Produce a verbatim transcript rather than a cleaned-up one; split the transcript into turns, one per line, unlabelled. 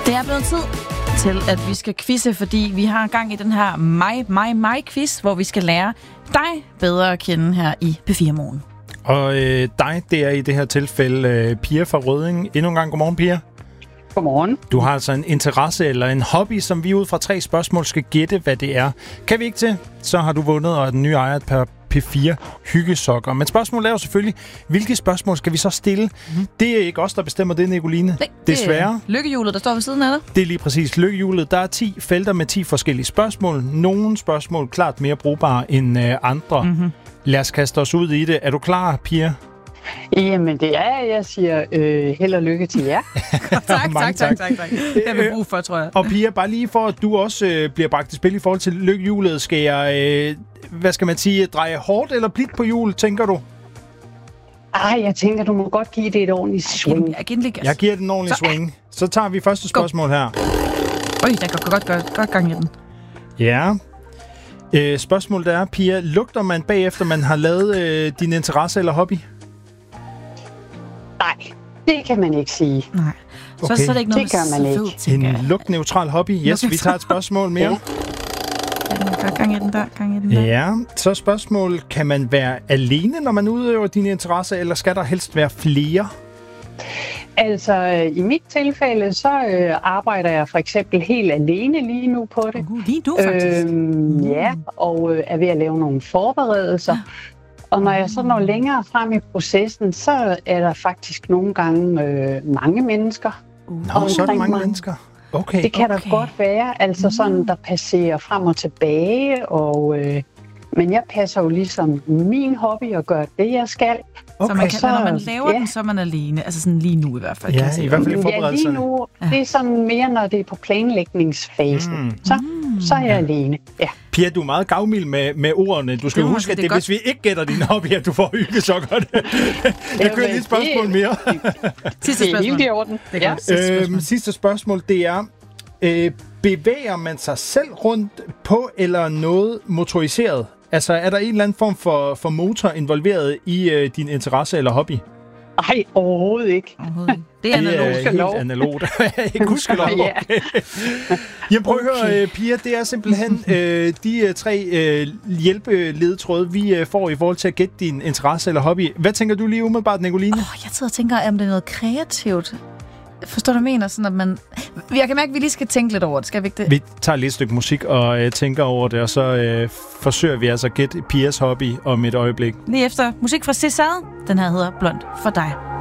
Det er blevet tid til, at vi skal quizze, fordi vi har gang i den her mig, mig, mig quiz, hvor vi skal lære dig bedre at kende her i P fire Morgen.
Og øh, dig, det er i det her tilfælde øh, Pia fra Rødding. Endnu en gang, godmorgen, Pia.
Godmorgen.
Du har altså en interesse eller en hobby, som vi ud fra tre spørgsmål skal gætte, hvad det er. Kan vi ikke til, så har du vundet, og den nye ejer per P fire hyggesokker. Men spørgsmålet er jo selvfølgelig, hvilke spørgsmål skal vi så stille? Mm-hmm. Det er ikke os, der bestemmer det, Nicoline.
Det,
Desværre.
Det er lykkehjulet, der står ved siden af dig.
Det er lige præcis lykkehjulet. Der er ti felter med ti forskellige spørgsmål. Nogle spørgsmål klart mere brugbare end øh, andre. Mm-hmm. Lad os kaste os ud i det. Er du klar, Pia?
Jamen, det er, jeg siger øh, held og lykke til jer.
tak, tak, tak, tak, tak. Det har vi brug for, tror jeg.
Og Pia, bare lige for, at du også øh, bliver bragt i spil i forhold til lykkehjulet, skal jeg, øh, hvad skal man sige, dreje hårdt eller blidt på hjul, tænker du?
Ej, jeg tænker, du må godt give det et ordentligt swing.
Jeg, jeg,
jeg giver den en ordentlig så, swing. Så tager vi første spørgsmål her.
Øj, der går godt, godt, godt gang i den.
Ja. Øh, spørgsmålet er, Pia, lugter man bagefter, man har lavet øh, din interesse eller hobby?
Nej, det kan man ikke sige.
Nej. Så, okay. så er det ikke noget,
det gør man ikke.
Fed,
en lugtneutral hobby. Yes, vi tager et spørgsmål mere.
Ja. Gang i den der, gang i den der.
Ja, så spørgsmål, kan man være alene, når man udøver dine interesser, eller skal der helst være flere?
Altså, i mit tilfælde, så øh, arbejder jeg for eksempel helt alene lige nu på det.
Uh, lige nu, faktisk.
Øhm, ja, og øh, er ved at lave nogle forberedelser. Og når jeg så når længere frem i processen, så er der faktisk nogle gange øh, mange mennesker.
Nå, så er der mange mig. mennesker. Okay.
Det kan
okay.
der godt være, altså sådan, der passerer frem og tilbage, og, øh, men jeg passer jo ligesom min hobby og gør det, jeg skal.
Okay. Så, man kan, så når man laver ja. den, så er man alene, altså sådan lige nu i hvert fald.
Ja,
kan
i hvert fald i forberedelserne.
Ja, lige nu, det er sådan mere, når det er på planlægningsfasen. Mm. Så, så er jeg ja. alene, ja.
Pia, du er meget gavmild med, med ordene. Du skal jo huske, at det, det hvis vi ikke gætter din hobby, at du får hyggesokker. Jeg kører lige et spørgsmål mere.
Sidste spørgsmål.
Det er helt i orden.
Ja. Sidste spørgsmål.
Øhm, sidste spørgsmål, det er, øh, bevæger man sig selv rundt på eller noget motoriseret? Altså, er der en eller anden form for, for motor involveret i øh, din interesse eller hobby?
Nej, overhovedet ikke.
Overhovedet ikke. Det er analogt.
Det er helt analogt. Ikke gudskelov. Okay. Jamen prøv at høre, Pia, det er simpelthen øh, de tre øh, hjælpeledtråde, vi øh, får i forhold til at gætte din interesse eller hobby. Hvad tænker du lige umiddelbart, Nicoline?
Oh, jeg sidder og tænker, om det er noget kreativt. Forstår du, hvad jeg mener? Sådan, at man... Jeg kan mærke, at vi lige skal tænke lidt over det. Skal vi ikke det?
Vi tager lige et stykke musik og øh, tænker over det, og så øh, forsøger vi altså at gætte Pias hobby om et øjeblik.
Lige efter musik fra César. Den her hedder Blond for dig.